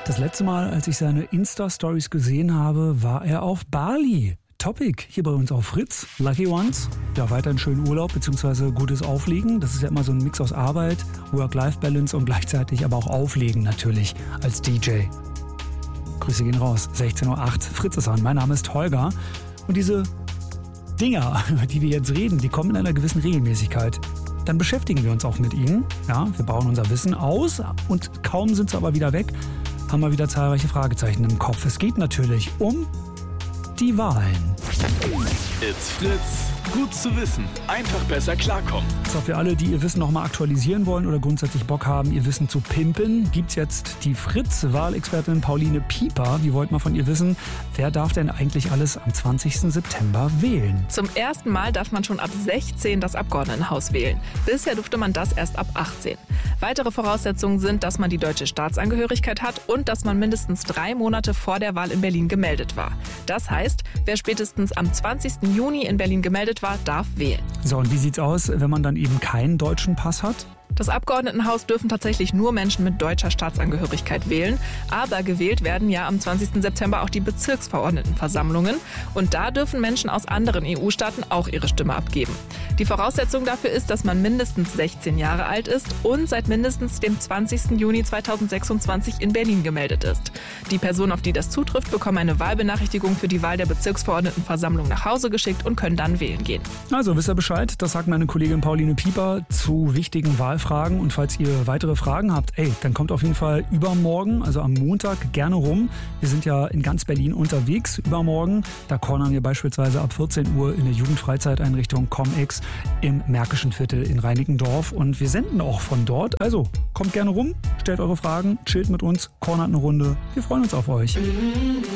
Das letzte Mal, als ich seine Insta-Stories gesehen habe, war er auf Bali. Topic hier bei uns auf Fritz. Lucky Ones. Ja, weiterhin schönen Urlaub bzw. gutes Auflegen. Das ist ja immer so ein Mix aus Arbeit, Work-Life-Balance und gleichzeitig aber auch Auflegen natürlich als DJ. Grüße gehen raus. 16.08 Uhr. Fritz ist an. Mein Name ist Holger. Und diese Dinger, über die wir jetzt reden, die kommen in einer gewissen Regelmäßigkeit. Dann beschäftigen wir uns auch mit ihnen. Ja, wir bauen unser Wissen aus und kaum sind sie aber wieder weg, haben wir wieder zahlreiche Fragezeichen im Kopf. Es geht natürlich um die Wahlen. It's Fritz. Gut zu wissen. Einfach besser klarkommen. So, für alle, die ihr Wissen nochmal aktualisieren wollen oder grundsätzlich Bock haben, ihr Wissen zu pimpen, gibt's jetzt die Fritz-Wahlexpertin Pauline Pieper. Wir wollten mal von ihr wissen, wer darf denn eigentlich alles am 20. September wählen? Zum ersten Mal darf man schon ab 16 das Abgeordnetenhaus wählen. Bisher durfte man das erst ab 18. Weitere Voraussetzungen sind, dass man die deutsche Staatsangehörigkeit hat und dass man mindestens 3 Monate vor der Wahl in Berlin gemeldet war. Das heißt, wer spätestens am 20. Juni in Berlin gemeldet war, darf wählen. So, und wie sieht's aus, wenn man dann eben keinen deutschen Pass hat? Das Abgeordnetenhaus dürfen tatsächlich nur Menschen mit deutscher Staatsangehörigkeit wählen. Aber gewählt werden ja am 20. September auch die Bezirksverordnetenversammlungen. Und da dürfen Menschen aus anderen EU-Staaten auch ihre Stimme abgeben. Die Voraussetzung dafür ist, dass man mindestens 16 Jahre alt ist und seit mindestens dem 20. Juni 2026 in Berlin gemeldet ist. Die Personen, auf die das zutrifft, bekommen eine Wahlbenachrichtigung für die Wahl der Bezirksverordnetenversammlung nach Hause geschickt und können dann wählen gehen. Also wisst ihr Bescheid, das sagt meine Kollegin Pauline Pieper zu wichtigen Wahlfragen. Und falls ihr weitere Fragen habt, dann kommt auf jeden Fall übermorgen, also am Montag, gerne rum. Wir sind ja in ganz Berlin unterwegs übermorgen. Da cornern wir beispielsweise ab 14 Uhr in der Jugendfreizeiteinrichtung ComX im Märkischen Viertel in Reinickendorf. Und wir senden auch von dort. Also kommt gerne rum, stellt eure Fragen, chillt mit uns, cornert eine Runde. Wir freuen uns auf euch.